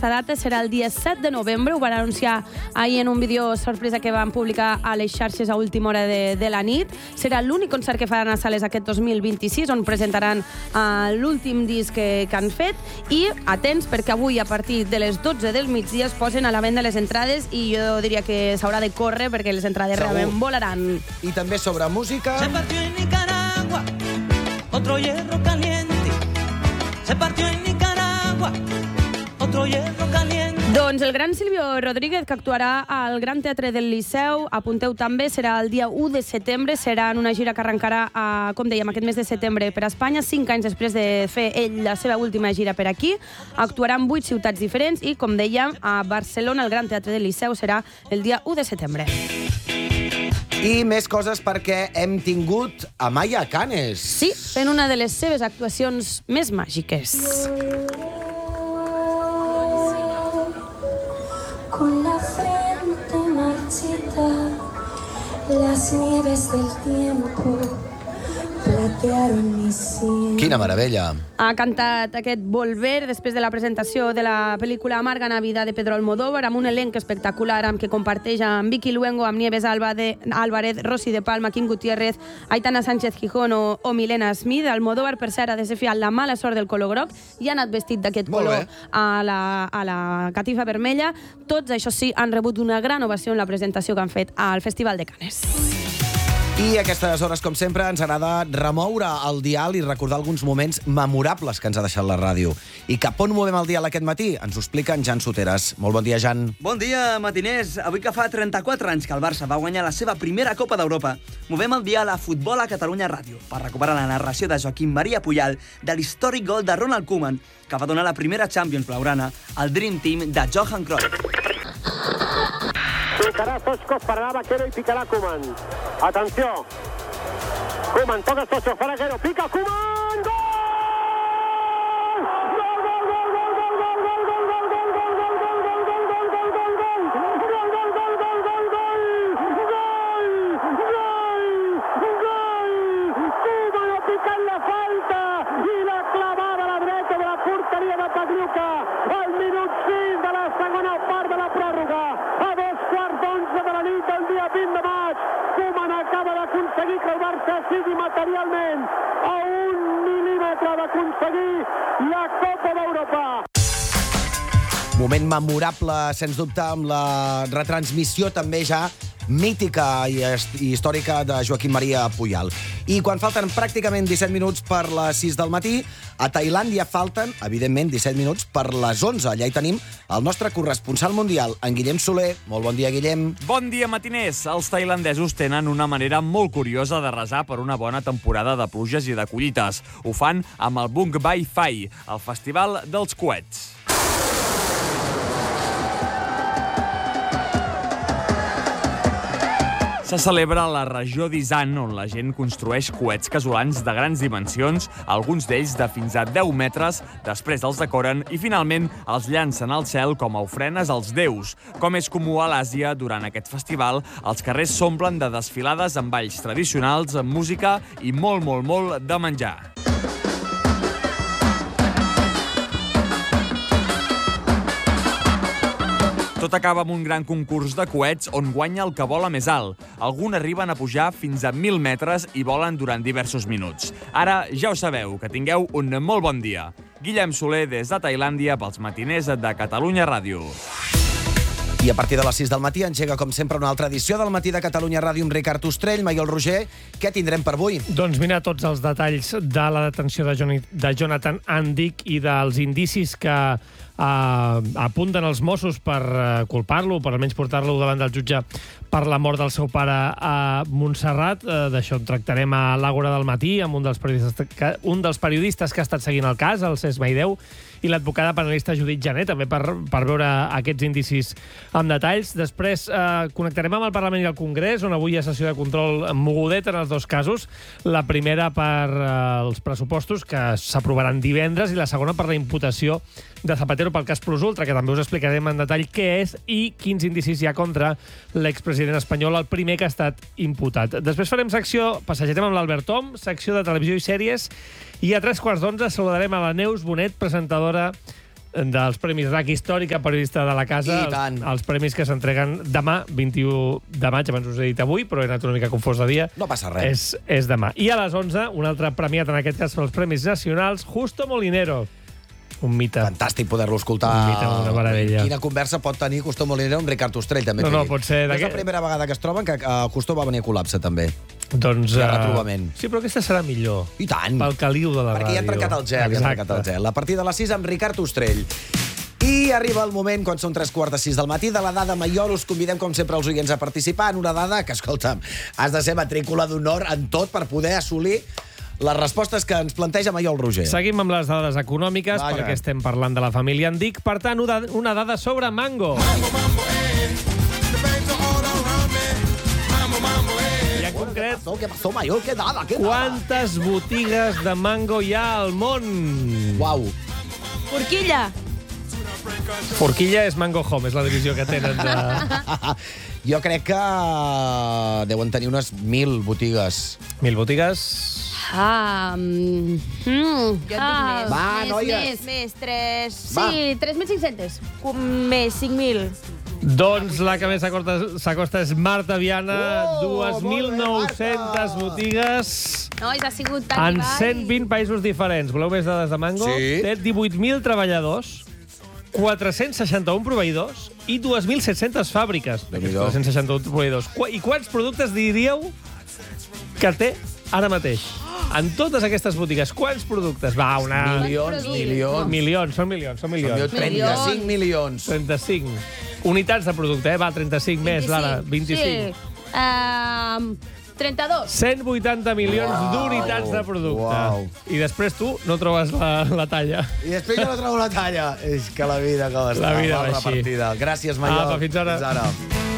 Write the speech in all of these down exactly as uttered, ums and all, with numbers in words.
aquesta data serà el dia set de novembre. Ho van anunciar ahir en un vídeo sorpresa que van publicar a les xarxes a última hora de, de la nit. Serà l'únic concert que faran a sales aquest dos mil vint-i-sis, on presentaran uh, l'últim disc que, que han fet. I atents, perquè avui a partir de les dotze del migdia es posen a la venda les entrades i jo diria que s'haurà de córrer perquè les entrades Segur. realment volaran. I també sobre música... Se partió en Nicaragua otro hierro caliente. Se partió en Nicaragua otro hierro caliente. Doncs el gran Silvio Rodríguez, que actuarà al Gran Teatre del Liceu, apunteu també, serà el dia u de setembre, serà en una gira que arrencarà, a, com dèiem, aquest mes de setembre per a Espanya, cinc anys després de fer ell la seva última gira per aquí. Actuarà en vuit ciutats diferents i, com dèiem, a Barcelona, el Gran Teatre del Liceu, serà el dia u de setembre. I més coses perquè hem tingut Amaya Canes. Sí, fent una de les seves actuacions més màgiques. Con la frente marchita, las nieves del tiempo platearon mi sien. Quina meravella. Ha cantat aquest Volver després de la presentació de la pel·lícula Amarga Navidad de Pedro Almodóvar, amb un elenc espectacular amb què comparteix amb Vicky Luengo, amb Nieves Alba de, Álvarez, Rosy de Palma, Kim Gutiérrez, Aitana Sánchez Gijón o, o Milena Smith. Almodóvar, per cert, ha desafiat la mala sort del color groc i ha anat vestit d'aquest color a la, a la catifa vermella. Tots, això sí, han rebut una gran ovació en la presentació que han fet al Festival de Canes. I a aquestes hores, com sempre, ens agrada remoure el dial i recordar alguns moments memorables que ens ha deixat la ràdio. I cap on movem el dial aquest matí? Ens ho explica en Jan Soteres. Molt bon dia, Jan. Bon dia, matiners. Avui que fa trenta-quatre anys que el Barça va guanyar la seva primera Copa d'Europa, movem el dial a Futbol a Catalunya Ràdio per recuperar la narració de Joaquim Maria Puyal de l'històric gol de Ronald Koeman, que va donar la primera Champions blaugrana al Dream Team de Johan Cruyff. Picará Stoichkov para Vaquero y picará Koeman. Atención. Koeman toca Stoichkov para Vaquero. Pica Koeman. ¡Gol! Que el Barça sigui materialment a un mil·límetre d'aconseguir la Copa d'Europa. Moment memorable, sens dubte, amb la retransmissió també ja mítica i històrica de Joaquim Maria Puyal. I quan falten pràcticament disset minuts per les sis del matí, a Tailàndia falten, evidentment, disset minuts per les onze. Allà hi tenim el nostre corresponsal mundial, en Guillem Soler. Molt bon dia, Guillem. Bon dia, matiners. Els tailandesos tenen una manera molt curiosa de resar per una bona temporada de pluges i de collites. Ho fan amb el Bung Bai Phai, el festival dels coets. Se celebra a la regió d'Isan, on la gent construeix coets casolans de grans dimensions, alguns d'ells de fins a deu metres, després els decoren i finalment els llancen al cel com a ofrenes als déus. Com és comú a l'Àsia, durant aquest festival, els carrers s'omplen de desfilades amb balls tradicionals, amb música i molt, molt, molt de menjar. Tot acaba amb un gran concurs de coets on guanya el que vola més alt. Alguns arriben a pujar fins a mil metres i volen durant diversos minuts. Ara ja ho sabeu, que tingueu un molt bon dia. Guillem Soler des de Tailàndia pels matiners de Catalunya Ràdio. I a partir de les sis del matí engega, com sempre, una altra edició del Matí de Catalunya Ràdio amb Ricard Ostrell, Maiol Roger. Què tindrem per avui? Doncs mira tots els detalls de la detenció de, Johnny, de Jonathan Andic i dels indicis que Uh, apunten els Mossos per uh, culpar-lo, per almenys portar-lo davant del jutge per la mort del seu pare a Montserrat. Uh, D'això en tractarem a l'Àgora del Matí amb un dels, periodistes que, un dels periodistes que ha estat seguint el cas, el Cesc Maideu, i l'advocada penalista Judit Jané, també per, per veure aquests indicis amb detalls. Després eh, connectarem amb el Parlament i el Congrés, on avui hi ha sessió de control mogudet en els dos casos. La primera per eh, els pressupostos, que s'aprovaran divendres, i la segona per la imputació de Zapatero pel cas Plus Ultra, que també us explicarem en detall què és i quins indicis hi ha contra l'expresident espanyol, el primer que ha estat imputat. Després farem secció, passejarem amb l'Albert Tom, secció de televisió i sèries, i a tres quarts d'onze saludarem a la Neus Bonet, presentadora dels Premis R A C Històrica, periodista de la casa. I tant. Els, els premis que s'entreguen demà, vint-i-u de maig, abans us he dit avui, però he anat una mica confós de dia. No passa res. És, és demà. I a les onze, un altre premiat, en aquest cas, pels Premis Nacionals, Justo Molinero. Un mite. Fantàstic poder-lo escoltar. Un mite, una meravella. Quina conversa pot tenir Justo Molinero amb Ricard Ostrell, també. No, no, pot ser... És la primera vegada que es troben que uh, Justo va venir a col·lapse, també. Doncs... Hi ha retrobament. Sí, però aquesta serà millor. I tant. Pel caliu de la Perquè ràdio. ja han trencat el gel, ja han trencat el gel. A partir de les sis amb Ricard Ostrell. I arriba el moment, quan són tres quarts de sis del matí, de la dada Maiol. Us convidem, com sempre, els oients a participar en una dada que, escolta'm, has de ser matrícula d'honor en tot per poder assolir les respostes que ens planteja Maiol Roger. Seguim amb les dades econòmiques, Vaja. perquè estem parlant de la família Andic. Per tant, una, una dada sobre Mango. Mango, Mango, eh. I en concret, Què passó, Maiol? Què dada? Què dada? quantes botigues de Mango hi ha al món? Uau. Forquilla. Forquilla és Mango Home, és la divisió que tenen de... Jo crec que deuen tenir unes mil botigues. Mil botigues... Ah, mm, mm, Jo et dic ah, més. Va, més, noies. Més, més, tres... Va. Sí, tres mil cinc-cents. Més, cinc mil. Doncs la que més s'acosta s'acosta és Marta Viana, Oh, dues mil nou-centes molt bé, Marta. botigues Nois, ha sigut tan en divari. cent vint països diferents. Voleu més dades de Mango? Sí. Té divuit mil treballadors, quatre-cents seixanta-un proveïdors i dos mil set-cents fàbriques. Déu-n'hi-do. quatre-cents seixanta-un proveïdors. Qu- I quants productes diríeu que té ara mateix? En totes aquestes botigues, quants productes? Va, una... Milions, milions. Milions, són milions, són milions. trenta-cinc milions. trenta-cinc. Unitats de producte, eh? Va, trenta-cinc més, Lara, vint-i-cinc. Sí. Um, trenta-dos. cent vuitanta milions Uau, d'unitats de producte. uau. I després tu no trobes la, la talla. I després jo no trobo la talla. És que la vida com està. La vida mal va així. repartida. Gràcies, Maiol. Apa, fins ara. Fins ara.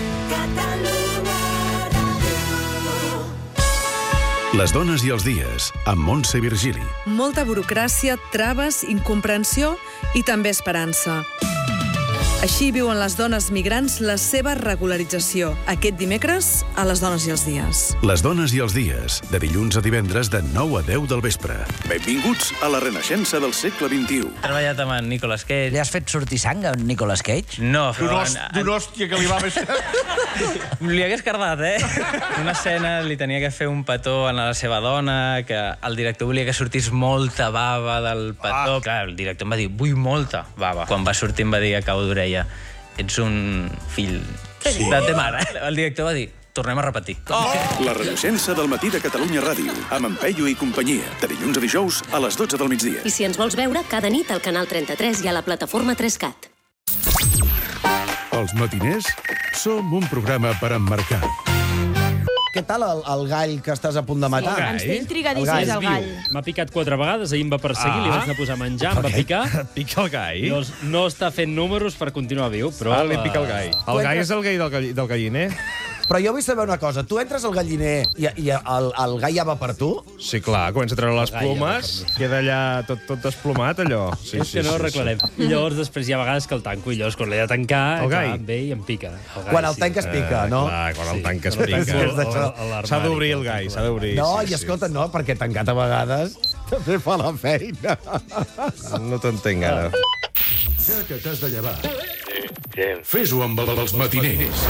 Les dones i els dies, amb Montse Virgili. Molta burocràcia, traves, incomprensió i també esperança. Així viuen les dones migrants la seva regularització. Aquest dimecres, a Les dones i els dies. Les dones i els dies, de dilluns a divendres de nou a deu del vespre. Benvinguts a la renaixença del segle vint-i-u. He treballat amb en Nicolas Cage. Li has fet sortir sang a en Nicolas Cage? No, però... D'un hòstia que li va més... Li hagués cardat, eh? Una escena li tenia que fer un petó a la seva dona, que el director volia que sortís molta bava del petó. Ah. Clar, el director em va dir, vull molta bava. Quan va sortir em va dir a cau d'orella, ets un fill sí. de te mare. El director va dir, tornem a repetir. Oh. La renaixença del matí de Catalunya Ràdio, amb en Peyu i companyia, de dilluns a dijous a les dotze del migdia. I si ens vols veure, cada nit al canal trenta-tres i a la plataforma tres cat. Els matiners som un programa per emmarcar. Què tal el, el gall que estàs a punt de matar? Ens té intrigadíssims el gall. M'ha picat quatre vegades, ahir em va perseguir, Ah. li vaig anar a posar menjar, em va picar. Pica el gall? No, no està fent números per continuar viu, però... Ah, li pica el gall. El gall és el gall del, gall, del galliner? Però jo vull saber una cosa. Tu entres al galliner i, i el, el gall ja va per tu? Sí, clar, comença a treure les plomes, queda allà tot, tot desplomat, allò. Sí, és que no ho arreglarem. I llavors després hi ha vegades que el tanco, i llavors quan l'he de tancar, El gall? clar, ve i em pica. El gall, Quan el sí. tanques pica, no? Clar, quan el Sí, tanques quan el pica. tanco a- a l'armari, S'ha d'obrir el quan gall, el s'ha d'obrir. No, sí, i escolta, no, perquè tancat a vegades també fa la feina. No t'entenc, ara. Ja que t'has de llevar, fes-ho amb els matiners.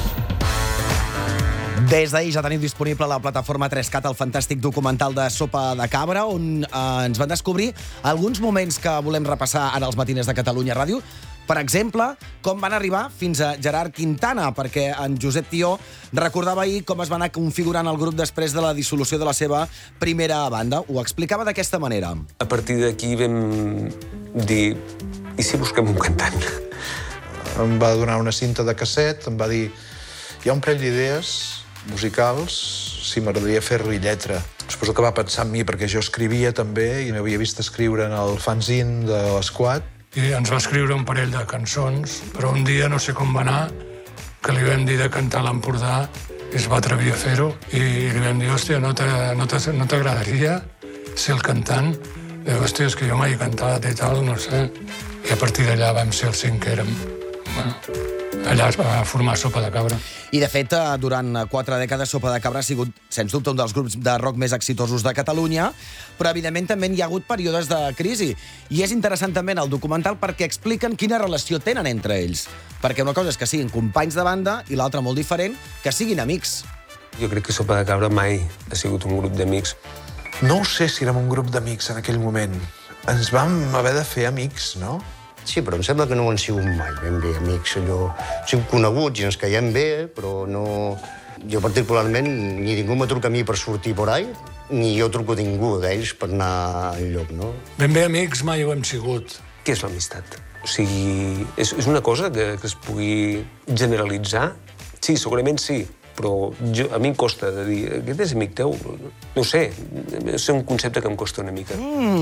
Des d'ahir ja tenim disponible a la plataforma tres cat el fantàstic documental de Sopa de Cabra, on eh, ens van descobrir alguns moments que volem repassar ara als matiners de Catalunya Ràdio. Per exemple, com van arribar fins a Gerard Quintana, perquè en Josep Tió recordava ahir com es va anar configurant el grup després de la dissolució de la seva primera banda. Ho explicava d'aquesta manera. A partir d'aquí vam dir, i si busquem un cantant? Em va donar una cinta de casset, em va dir, hi ha un parell d'idees musicals, si m'agradaria fer-li lletra. Suposo que va pensar en mi, perquè jo escrivia també, i m'havia vist escriure en el fanzine de l'Esquad. I ens va escriure un parell de cançons, però un dia, no sé com va anar, que li vam dir de cantar a l'Empordà, i es va atrevir a fer-ho, i li vam dir, hòstia, no t'agradaria ser el cantant? I diu, hòstia, és que jo mai he cantat i tal, no sé. I a partir d'allà vam ser els cinc que érem. bueno, allà es va formar Sopa de Cabra. I, de fet, durant quatre dècades, Sopa de Cabra ha sigut, sens dubte, un dels grups de rock més exitosos de Catalunya, però, evidentment, també hi ha hagut períodes de crisi. I és interessant també en el documental perquè expliquen quina relació tenen entre ells. Perquè una cosa és que siguin companys de banda i l'altra, molt diferent, que siguin amics. Jo crec que Sopa de Cabra mai ha sigut un grup d'amics. No ho sé si érem un grup d'amics en aquell moment. Ens vam haver de fer amics, no? Sí, però em sembla que no ho han sigut mai ben bé amics. Allò... Som coneguts i ens caiem bé, però no... Jo particularment, ni ningú me truca a mi per sortir por ahí, ni jo truco a ningú d'ells per anar enlloc, no? Ben bé amics mai ho hem sigut. Què és l'amistat? O sigui, és, és una cosa que, que es pugui generalitzar? Sí, segurament sí, però jo, a mi em costa de dir, aquest és amic teu? No ho sé, és un concepte que em costa una mica.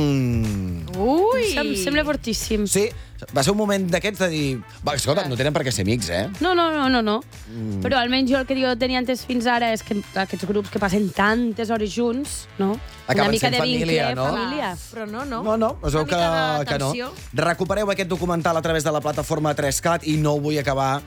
Mm. Ui! Em sembla fortíssim. Sí, va ser un moment d'aquests de dir... Va, escolta, no tenen per què ser amics, eh? No, no, no, no, no. Mm. Però almenys jo el que jo tenia entès fins ara és que aquests grups que passen tantes hores junts, no? Acaben Una mica sent de família, vincle, no? família. Però no, no. No, no, es veu Una que, mica de que no. tensió. Recupereu aquest documental a través de la plataforma tres cat i no ho vull acabar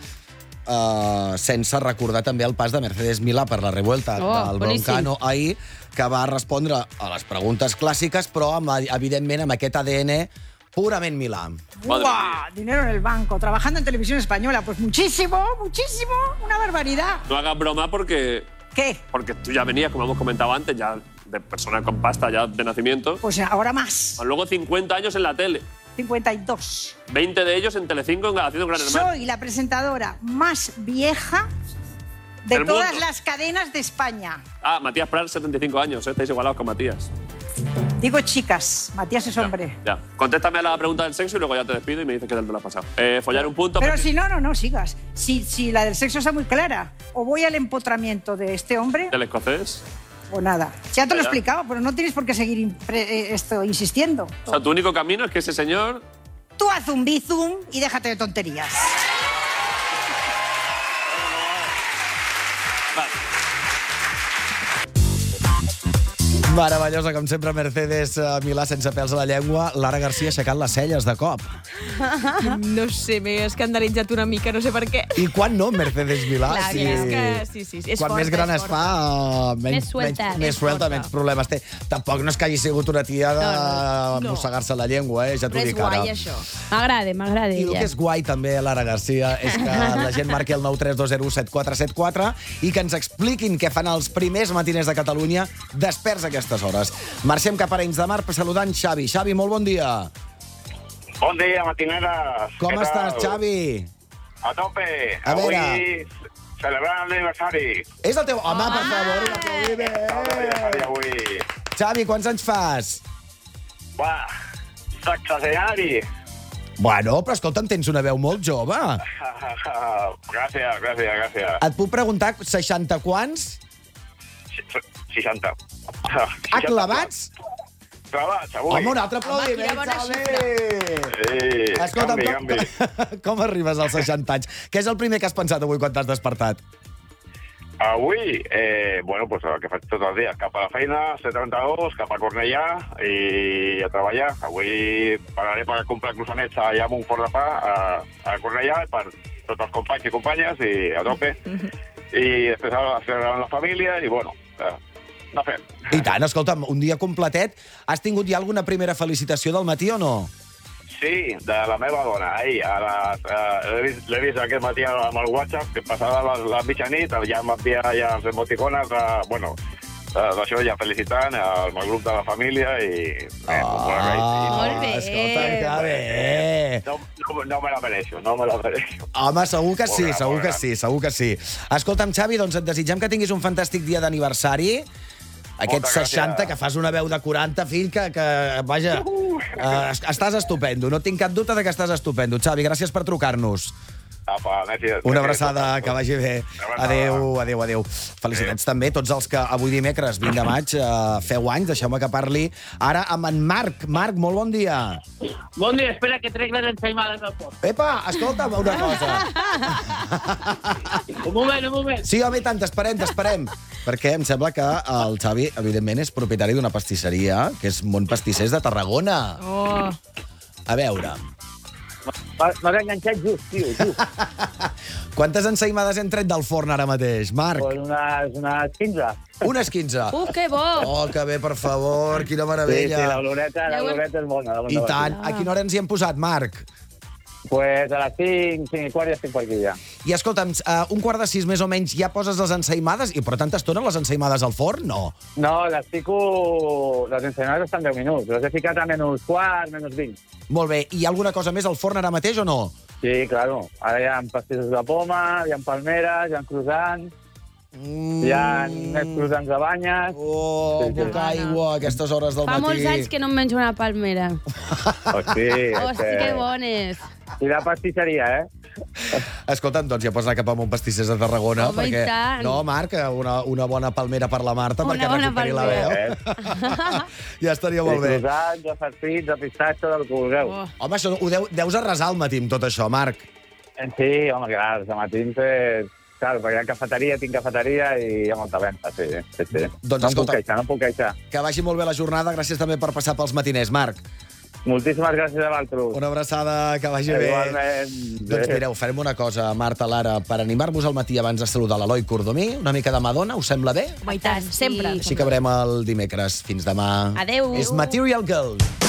uh, sense recordar també el pas de Mercedes Milà per la revuelta Oh, del boníssim. Broncano ahir, que va respondre a les preguntes clàssiques, però, amb, evidentment, amb aquest A D N purament Milà. ¡Buah! Dinero en el banco, trabajando en televisión española. Pues muchísimo, muchísimo, una barbaridad. No hagas broma porque... ¿Qué? Porque tú ya venías, como hemos comentado antes, ya de persona con pasta ya de nacimiento. Pues ahora más. Luego cincuenta años en la tele. cincuenta y dos. veinte de ellos en Telecinco haciendo un gran hermano. Soy la presentadora más vieja de Del todas mundo. las cadenas de España. Ah, Matías Prat, setenta y cinco años, ¿eh? Estáis igualados con Matías. Digo chicas, Matías es hombre. Ya. Contéstame a la pregunta del sexo y luego ya te despido y me dices qué tal te lo has pasado. Eh, follar un punto. Pero porque- si no, no, no sigas. Si, si la del sexo está muy clara, o voy al empotramiento de este hombre, ¿Del escocés? o nada. Ya te lo he Ya. explicado, pero no tienes por qué seguir impre- eh, esto insistiendo. O sea, tu único camino es que ese señor... Tú haz un bizum y déjate de tonterías. Meravellosa, com sempre, Mercedes uh, Milà sense pèls a la llengua. Lara Garcia aixecant les celles de cop. No sé, m'he escandalitzat una mica, no sé per què. I quan no, Mercedes Milà? Clar, Sí. és que sí, sí, és Quan forta, més gran és es forta. fa, uh, menys, Més suelta. menys, més És suelta, forta. menys problemes té. Tampoc no és que hagi sigut una tia de No, no. No. mossegar-se la llengua, eh? Ja t'ho Però és dic ara. guai, això. M'agrada, m'agrada I el ella. que és guai també, Lara Garcia, és que la gent marqui el nou tres dos zero set quatre set quatre i que ens expliquin què fan els primers matiners de Catalunya desperts a aquestes hores. Marxem cap a Arenys de Mar saludant Xavi. Xavi, molt bon dia. Bon dia, matineres. Com Què estàs, tal? Xavi? A tope. A Avui veure. celebrant l'aniversari. És el teu... Home, per favor, un aplaudiment. L'aniversari avui. Xavi, quants anys fas? Va, sexagenari. Bueno, però escolta'm, tens una veu molt jove. gràcies, gràcies, gràcies. Et puc preguntar seixanta quants? seixanta. Ah, clavats? Clavats, avui. Home, un altre aplaudiment, Xavi! Sí, Escolta'm, canvi, com, canvi. com arribes als seixanta anys? Què és el primer que has pensat avui quan t'has despertat? Avui, eh, bueno, pues el que faig tots els dies, cap a la feina, C trenta-dos, cap a Cornellà i a treballar. Avui pararé per comprar croissants allà amb un forn de pa a, a Cornellà per tots els companys i companyes i a tope. I després a celebrar amb la família i, bueno, eh, anar fent. I tant, escolta'm, un dia completet. Has tingut ja alguna primera felicitació del matí o no? Sí, de la meva dona, ahir. A les, eh, l'he vist, l'he vist aquest matí amb el WhatsApp, que passava la, la mitjanit, ja m'envia ja els emoticones, de, bueno, de- d'això ja felicitant al meu grup de la família i... Eh, Ah, molt bé. Escolta, que bé. No, no, no me la mereixo, no me la mereixo. Home, segur que sí, Molt bé, segur molt que bé. sí, segur que sí. Escolta'm, Xavi, doncs et desitgem que tinguis un fantàstic dia d'aniversari. Aquest Moltes gràcies. seixanta, que fas una veu de quaranta, fill, que, que vaja, uh, estàs estupendo. No tinc cap dubte de que estàs estupendo. Xavi, gràcies per trucar-nos. Apa, merci, Una merci, abraçada, merci. que vagi bé. Adéu, adéu, adéu. Felicitats també a tots els que avui dimecres, vint de maig, uh, feu anys. Deixeu-me que parli ara amb en Marc. Marc, molt bon dia. Bon dia, espera que trec les ensaïmades del pot. Epa, escolta'm una cosa. Un moment, un moment. Sí, home, i tant, t'esperem, t'esperem. Perquè em sembla que el Xavi, evidentment, és propietari d'una pastisseria, que és Mont Pastissers de Tarragona. Oh. A veure, M'ha enganxat just, tio, just. Quantes ensaïmades hem tret del forn ara mateix, Marc? Pues unes, unes quinze. Unes quinze. Uh, que bo! Oh, que bé, per favor, quina meravella. Sí, sí, l'oloreta, l'oloreta és bona. I tant. A quina hora ens hi hem posat, Marc? Pues a les cinc, cinc i quart ja estic per aquí, ja. I escolta'm, uh, un quart de sis més o menys ja poses les ensaïmades? I per tanta estona les ensaïmades al forn? No. No, les fico... Les ensaïmades estan deu minuts. Les he ficat a menys quart, menys vint. Molt bé. I hi ha alguna cosa més al forn ara mateix o no? Sí, claro. Ara hi ha pastissos de poma, hi ha palmeres, hi ha croissants, mm. hi ha més croissants de banyes... Oh, sí, sí. Poca aigua a aquestes hores del Fa matí. Fa molts anys que no em menjo una palmera. Hosti, Hosti, que bones. I la pastisseria, eh? Escolta'm, doncs ja pots anar cap a un pastissers de Tarragona. Home, perquè... i tant. No, Marc, una, una bona palmera per la Marta, Una perquè bona recuperi la veu. Ja estaria molt bé. De croissants, de farcits, de pistatge, del que vulgueu. Oh. Home, això ho deu, deus arrasar al matí amb tot això, Marc. Sí, home, clar, els matins... Eh... Clar, perquè hi ha cafeteria, tinc cafeteria i hi ha molta venda, sí, sí, sí. Doncs, no escolta, puc queixar, no puc queixar. Que vagi molt bé la jornada, gràcies també per passar pels matiners, Marc. Moltíssimes gràcies a vosaltres. Una abraçada, que vagi Igualment. bé. Igualment. Doncs mireu, farem una cosa, Marta, Lara, per animar-vos al matí abans de saludar l'Eloi Cordomí, una mica de Madonna, us sembla bé? Home, i tant, sempre. Així acabarem el dimecres. Fins demà. Adéu. És Material Girl.